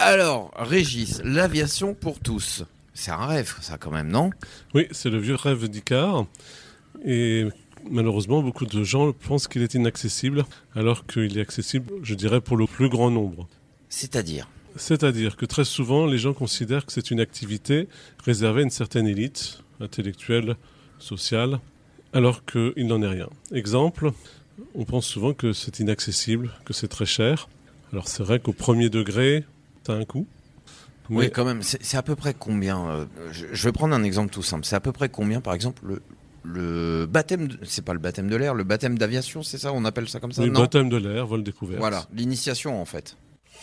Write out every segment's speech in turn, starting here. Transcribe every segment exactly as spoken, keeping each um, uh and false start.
Alors, Régis, l'aviation pour tous. C'est un rêve, ça, quand même, non ? Oui, c'est le vieux rêve d'Icare. Et malheureusement, beaucoup de gens pensent qu'il est inaccessible, alors qu'il est accessible, je dirais, pour le plus grand nombre. C'est-à-dire ? C'est-à-dire que très souvent, les gens considèrent que c'est une activité réservée à une certaine élite, intellectuelle, sociale, alors qu'il n'en est rien. Exemple, on pense souvent que c'est inaccessible, que c'est très cher. Alors c'est vrai qu'au premier degré, ça a un coût. Mais... Oui, quand même, c'est, c'est à peu près combien euh, je, je vais prendre un exemple tout simple. C'est à peu près combien, par exemple, le, le baptême, de, c'est pas le baptême de l'air, le baptême d'aviation, c'est ça ? On appelle ça comme ça ? Oui, non ? Baptême de l'air, vol découvert. Voilà, l'initiation en fait.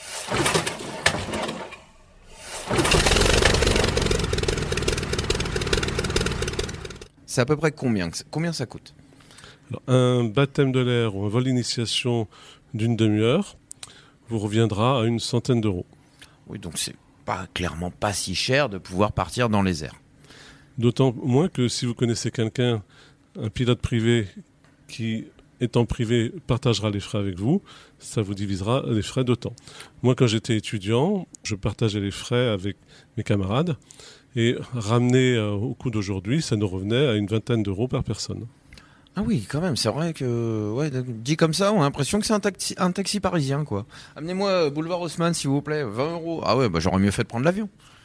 C'est à peu près combien, combien ça coûte ? Alors, un baptême de l'air ou un vol d'initiation d'une demi-heure vous reviendra à une centaine d'euros. Oui, donc c'est pas clairement pas si cher de pouvoir partir dans les airs. D'autant moins que si vous connaissez quelqu'un, un pilote privé qui, étant privé, partagera les frais avec vous, ça vous divisera les frais d'autant. Moi, quand j'étais étudiant, je partageais les frais avec mes camarades et ramené euh, au coût d'aujourd'hui, ça nous revenait à une vingtaine d'euros par personne. Ah oui, quand même, c'est vrai que, ouais, dit comme ça, on a l'impression que c'est un taxi, un taxi parisien, quoi. Amenez-moi euh, boulevard Haussmann, s'il vous plaît, vingt euros. Ah ouais, bah j'aurais mieux fait de prendre l'avion.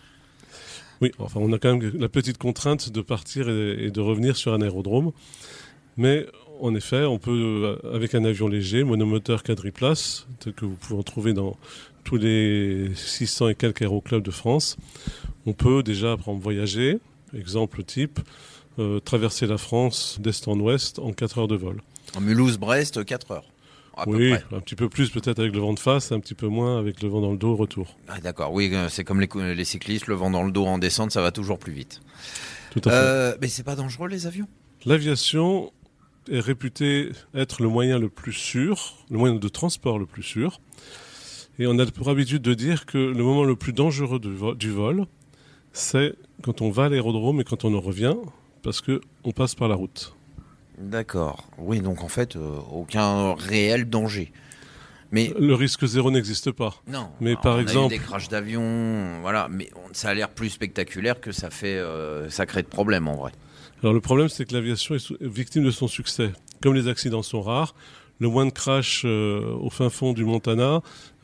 Oui, enfin, on a quand même la petite contrainte de partir et, et de revenir sur un aérodrome. Mais en effet, on peut, avec un avion léger, monomoteur quadriplace, tel que vous pouvez en trouver dans tous les six cents et quelques aéroclubs de France, on peut déjà prendre voyager, exemple type, euh, traverser la France d'est en ouest en quatre heures de vol. En Mulhouse-Brest, quatre heures. À oui, peu près. Un petit peu plus peut-être avec le vent de face, un petit peu moins avec le vent dans le dos au retour. Ah, d'accord, oui, c'est comme les, les cyclistes, le vent dans le dos en descente, ça va toujours plus vite. Tout à fait. Euh, mais c'est pas dangereux les avions ? L'aviation est réputée être le moyen le plus sûr, le moyen de transport le plus sûr. Et on a pour habitude de dire que le moment le plus dangereux du vol, du vol c'est quand on va à l'aérodrome et quand on en revient, parce qu'on passe par la route. D'accord. Oui, donc en fait, euh, aucun réel danger. Mais le risque zéro n'existe pas. Non. Mais par on exemple, a eu des crashs d'avion, voilà. Mais ça a l'air plus spectaculaire que ça fait, euh, ça crée de problèmes en vrai. Alors le problème, c'est que l'aviation est victime de son succès. Comme les accidents sont rares, le moins de crash euh, au fin fond du Montana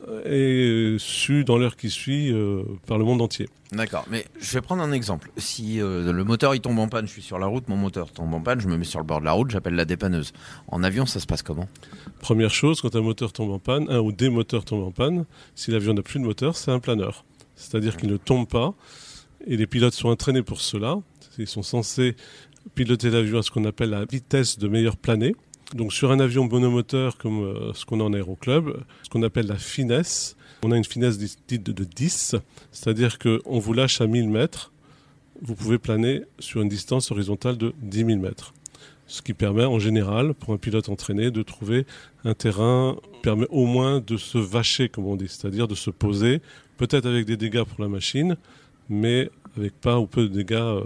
est su dans l'heure qui suit euh, par le monde entier. D'accord, mais je vais prendre un exemple. Si euh, le moteur il tombe en panne, je suis sur la route, mon moteur tombe en panne, je me mets sur le bord de la route, j'appelle la dépanneuse. En avion, ça se passe comment ? Première chose, quand un moteur tombe en panne, un ou des moteurs tombent en panne, si l'avion n'a plus de moteur, c'est un planeur. C'est-à-dire qu'il ne tombe pas, et les pilotes sont entraînés pour cela. Ils sont censés piloter l'avion à ce qu'on appelle la vitesse de meilleur plané. Donc sur un avion monomoteur comme euh, ce qu'on a en aéroclub, ce qu'on appelle la finesse, on a une finesse dite de dix, c'est-à-dire qu'on vous lâche à mille mètres, vous pouvez planer sur une distance horizontale de dix mille mètres. Ce qui permet en général, pour un pilote entraîné, de trouver un terrain qui permet au moins de se vacher, comme on dit, c'est-à-dire de se poser, peut-être avec des dégâts pour la machine, mais avec pas ou peu de dégâts